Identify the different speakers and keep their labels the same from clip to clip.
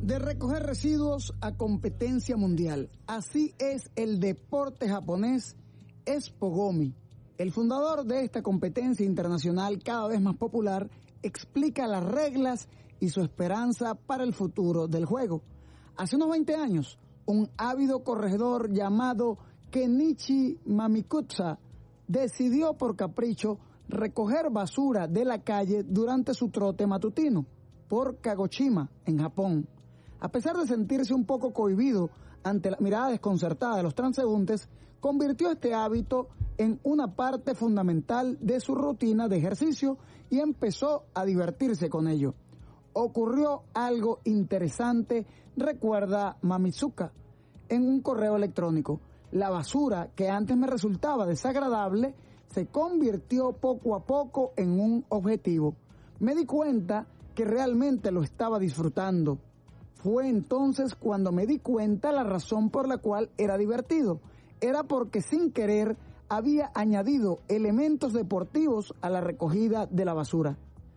Speaker 1: De recoger residuos a competencia mundial. Así es el deporte japonés Spogami. El fundador de esta competencia internacional cada vez más popular explica las reglas y su esperanza para el futuro del juego. Hace unos 20 años, un ávido corredor llamado Kenichi Mamikutsa decidió por capricho recoger basura de la calle durante su trote matutino por Kagoshima, en Japón. A pesar de sentirse un poco cohibido ante la mirada desconcertada de los transeúntes, convirtió este hábito en una parte fundamental de su rutina de ejercicio y empezó a divertirse con ello. Ocurrió algo interesante, recuerda Mamizuka en un correo electrónico. La basura que antes me resultaba desagradable se convirtió poco a poco en un objetivo. Me di cuenta que realmente lo estaba disfrutando. Fue entonces cuando me di cuenta la razón por la cual era divertido. Era porque sin querer había añadido elementos deportivos a la recogida de la basura.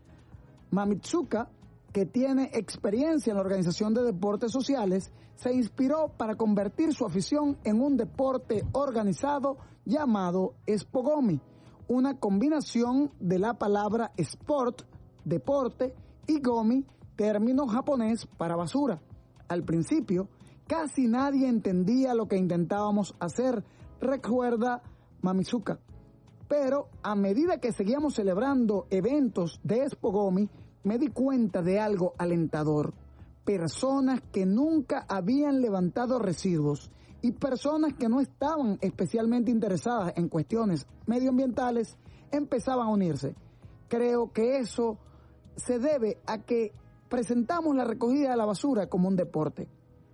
Speaker 1: Mamitsuka, que tiene experiencia en la organización de deportes sociales, se inspiró para convertir su afición en un deporte organizado llamado Spogami, una combinación de la palabra sport, deporte, y gomi, término japonés para basura. Al principio, casi nadie entendía lo que intentábamos hacer, recuerda Mamizuka. Pero a medida que seguíamos celebrando eventos de Spogami, me di cuenta de algo alentador. Personas que nunca habían levantado residuos y personas que no estaban especialmente interesadas en cuestiones medioambientales empezaban a unirse. Creo que eso se debe a que presentamos la recogida de la basura como un deporte.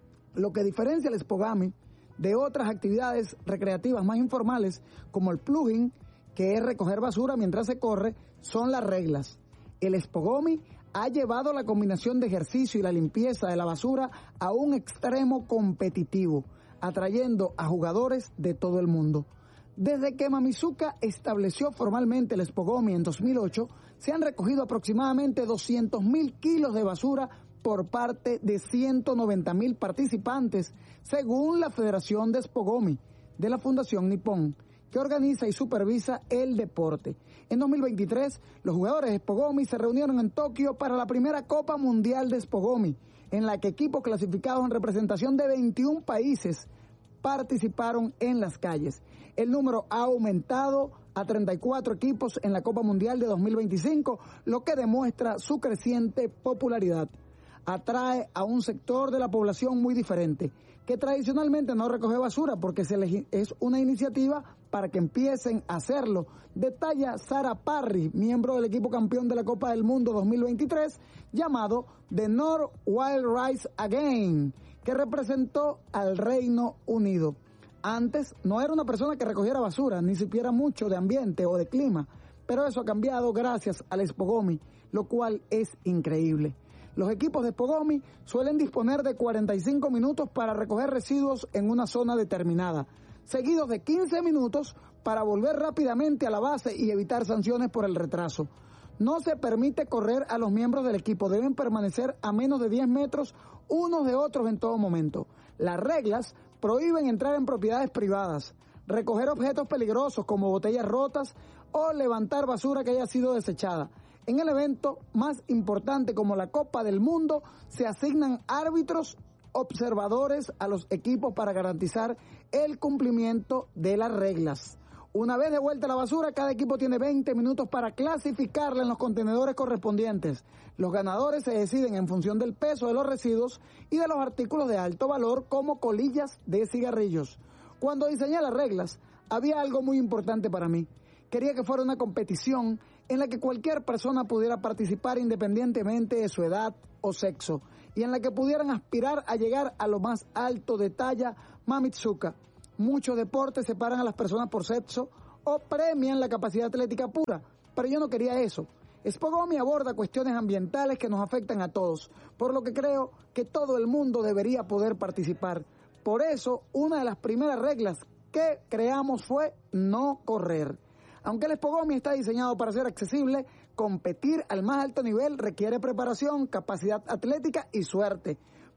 Speaker 1: Lo que diferencia el Spogami de otras actividades recreativas más informales, como el plugging, que es recoger basura mientras se corre, son las reglas. El Spogami ha llevado la combinación de ejercicio y la limpieza de la basura a un extremo competitivo, atrayendo a jugadores de todo el mundo. Desde que Mamizuka estableció formalmente el Spogami en 2008, se han recogido aproximadamente 200.000 kilos de basura por parte de 190.000 participantes, según la Federación de Spogami de la Fundación Nippon, que organiza y supervisa el deporte. En 2023, los jugadores de Spogami se reunieron en Tokio para la primera Copa Mundial de Spogami, en la que equipos clasificados en representación de 21 países participaron en las calles. El número ha aumentado a 34 equipos en la Copa Mundial de 2025, lo que demuestra su creciente popularidad. Atrae a un sector de la población muy diferente, que tradicionalmente no recoge basura porque es una iniciativa para que empiecen a hacerlo. Detalla Sarah Parry, miembro del equipo campeón de la Copa del Mundo 2023, llamado The North Wild Rise Again, que representó al Reino Unido. Antes no era una persona que recogiera basura, ni supiera mucho de ambiente o de clima, pero eso ha cambiado gracias al Spogami, lo cual es increíble. Los equipos de Spogami suelen disponer de 45 minutos para recoger residuos en una zona determinada, seguidos de 15 minutos para volver rápidamente a la base y evitar sanciones por el retraso. No se permite correr a los miembros del equipo, deben permanecer a menos de 10 metros unos de otros en todo momento. Las reglas prohíben entrar en propiedades privadas, recoger objetos peligrosos como botellas rotas o levantar basura que haya sido desechada. En el evento más importante como la Copa del Mundo se asignan árbitros observadores a los equipos para garantizar el cumplimiento de las reglas. Una vez de vuelta la basura, cada equipo tiene 20 minutos para clasificarla en los contenedores correspondientes. Los ganadores se deciden en función del peso de los residuos y de los artículos de alto valor como colillas de cigarrillos. Cuando diseñé las reglas, había algo muy importante para mí. Quería que fuera una competición en la que cualquier persona pudiera participar independientemente de su edad o sexo y en la que pudieran aspirar a llegar a lo más alto de talla Mamitsuka. Muchos deportes separan a las personas por sexo o premian la capacidad atlética pura, pero yo no quería eso. Spogami aborda cuestiones ambientales que nos afectan a todos, por lo que creo que todo el mundo debería poder participar. Por eso, una de las primeras reglas que creamos fue no correr. Aunque el Spogami está diseñado para ser accesible, competir al más alto nivel requiere preparación, capacidad atlética y suerte.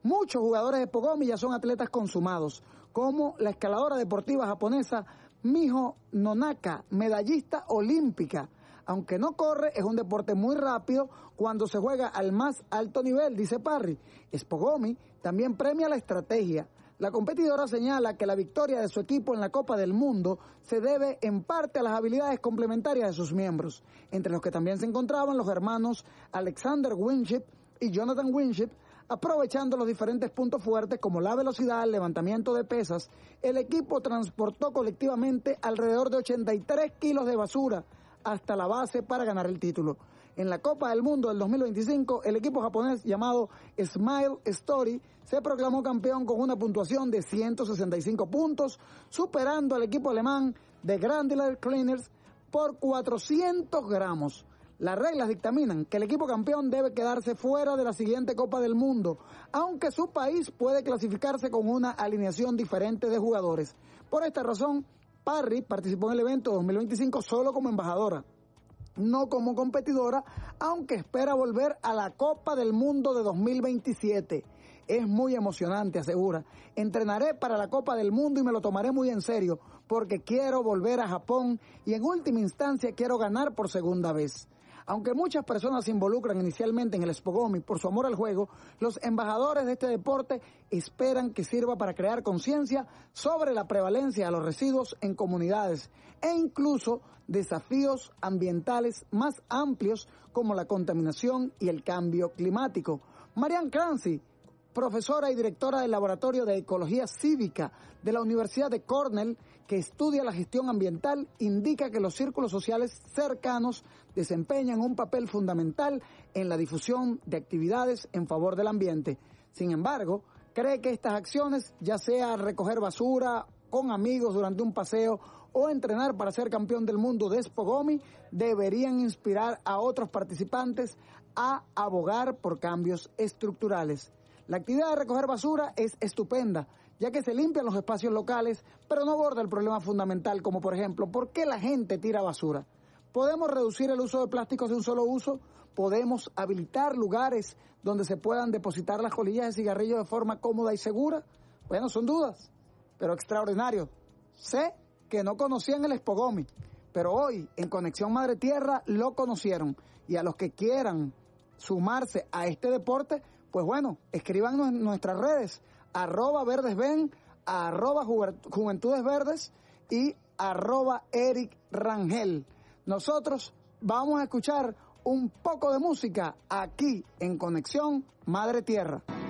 Speaker 1: Muchos jugadores de Spogomi ya son atletas consumados, como la escaladora deportiva japonesa Miho Nonaka, medallista olímpica. Aunque no corre, es un deporte muy rápido cuando se juega al más alto nivel, dice Parry. Spogomi también premia la estrategia. La competidora señala que la victoria de su equipo en la Copa del Mundo se debe en parte a las habilidades complementarias de sus miembros, entre los que también se encontraban los hermanos Alexander Winship y Jonathan Winship. Aprovechando los diferentes puntos fuertes como la velocidad, el levantamiento de pesas, el equipo transportó colectivamente alrededor de 83 kilos de basura hasta la base para ganar el título. En la Copa del Mundo del 2025, el equipo japonés llamado Smile Story se proclamó campeón con una puntuación de 165 puntos, superando al equipo alemán de Grandler Cleaners por 400 gramos. Las reglas dictaminan que el equipo campeón debe quedarse fuera de la siguiente Copa del Mundo, aunque su país puede clasificarse con una alineación diferente de jugadores. Por esta razón, Parry participó en el evento 2025 solo como embajadora, no como competidora, aunque espera volver a la Copa del Mundo de 2027. Es muy emocionante, asegura. Entrenaré para la Copa del Mundo y me lo tomaré muy en serio, porque quiero volver a Japón y en última instancia quiero ganar por segunda vez. Aunque muchas personas se involucran inicialmente en el Spogomi por su amor al juego, los embajadores de este deporte esperan que sirva para crear conciencia sobre la prevalencia de los residuos en comunidades e incluso desafíos ambientales más amplios como la contaminación y el cambio climático. Marianne Clancy, profesora y directora del Laboratorio de Ecología Cívica de la Universidad de Cornell, que estudia la gestión ambiental, indica que los círculos sociales cercanos desempeñan un papel fundamental en la difusión de actividades en favor del ambiente. Sin embargo, cree que estas acciones, ya sea recoger basura con amigos durante un paseo o entrenar para ser campeón del mundo de Spogomi, deberían inspirar a otros participantes a abogar por cambios estructurales. La actividad de recoger basura es estupenda, ya que se limpian los espacios locales, pero no aborda el problema fundamental, como por ejemplo, ¿por qué la gente tira basura? ¿Podemos reducir el uso de plásticos de un solo uso? ¿Podemos habilitar lugares donde se puedan depositar las colillas de cigarrillos de forma cómoda y segura? Bueno, son dudas, pero extraordinario. Sé que no conocían el Spogomi, pero hoy en Conexión Madre Tierra lo conocieron. Y a los que quieran sumarse a este deporte, pues bueno, escríbanos en nuestras redes, @verdesben, @juventudesverdes y @ericrangel. Nosotros vamos a escuchar un poco de música aquí en Conexión Madre Tierra.